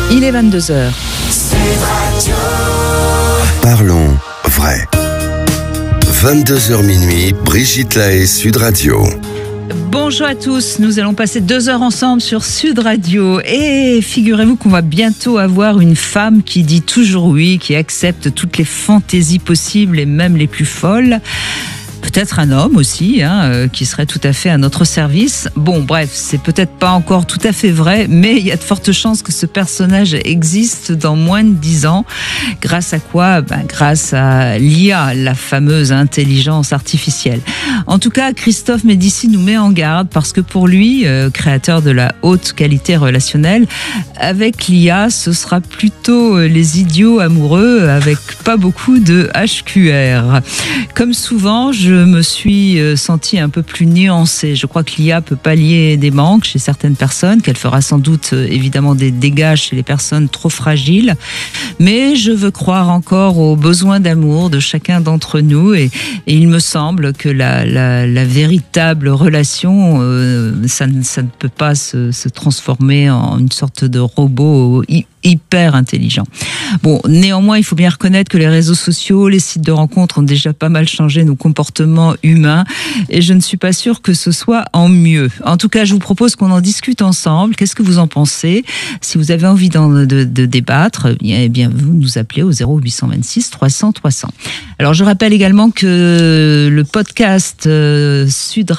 Il est 22h. Parlons vrai. 22h minuit, Brigitte Lahaie, Sud Radio. Bonjour à tous, nous allons passer 2 heures ensemble sur Sud Radio et figurez-vous qu'on va bientôt avoir une femme qui dit toujours oui, qui accepte toutes les fantaisies possibles et même les plus folles. Peut-être un homme aussi, qui serait tout à fait à notre service. Bon, bref, c'est peut-être pas encore tout à fait vrai, mais il y a de fortes chances que ce personnage existe dans moins de 10 ans. Grâce à quoi ? Grâce à l'IA, la fameuse intelligence artificielle. En tout cas, Christophe Médicis nous met en garde parce que pour lui, créateur de la haute qualité relationnelle, avec l'IA, ce sera plutôt les idiots amoureux avec pas beaucoup de HQR. Comme souvent, je me suis sentie un peu plus nuancée. Je crois que l'IA peut pallier des manques chez certaines personnes, qu'elle fera sans doute évidemment des dégâts chez les personnes trop fragiles. Mais je veux croire encore aux besoins d'amour de chacun d'entre nous et il me semble que la véritable relation, ça ne peut pas se transformer en une sorte de robot hyper intelligent. Bon, néanmoins, il faut bien reconnaître que les réseaux sociaux, les sites de rencontres ont déjà pas mal changé nos comportements humains et je ne suis pas sûre que ce soit en mieux. En tout cas, je vous propose qu'on en discute ensemble. Qu'est-ce que vous en pensez ? Si vous avez envie de débattre, eh bien, vous nous appelez au 0826 300 300. Alors, je rappelle également que le podcast Sud